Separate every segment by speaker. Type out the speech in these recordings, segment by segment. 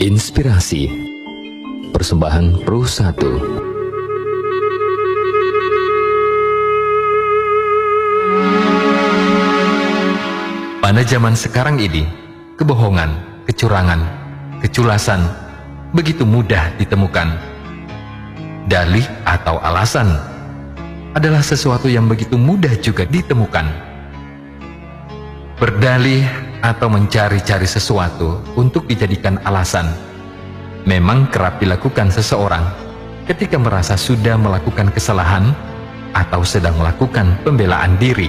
Speaker 1: Inspirasi Persembahan Pro 1. Pada zaman sekarang ini, kebohongan, kecurangan, keculasan begitu mudah ditemukan. Dalih atau alasan adalah sesuatu yang begitu mudah juga ditemukan. Berdalih atau mencari-cari sesuatu untuk dijadikan alasan memang kerap dilakukan seseorang ketika merasa sudah melakukan kesalahan atau sedang melakukan pembelaan diri.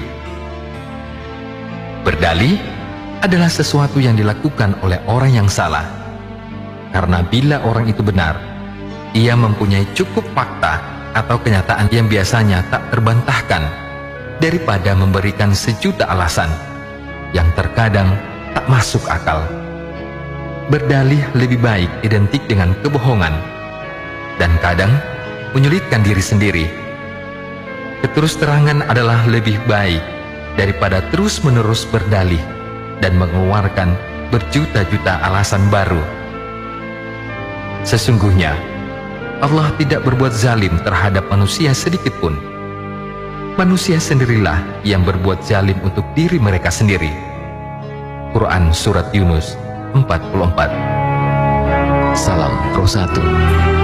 Speaker 1: Berdalih adalah sesuatu yang dilakukan oleh orang yang salah, karena bila orang itu benar, ia mempunyai cukup fakta atau kenyataan yang biasanya tak terbantahkan daripada memberikan sejuta alasan yang terkadang tak masuk akal. Berdalih lebih baik identik dengan kebohongan dan kadang menyulitkan diri sendiri. Keterus-terangan adalah lebih baik daripada terus-menerus berdalih dan mengeluarkan berjuta-juta alasan baru. Sesungguhnya Allah tidak berbuat zalim terhadap manusia sedikitpun. Manusia sendirilah yang berbuat zalim untuk diri mereka sendiri. Quran Surat Yunus 44.
Speaker 2: Salam Pro 1.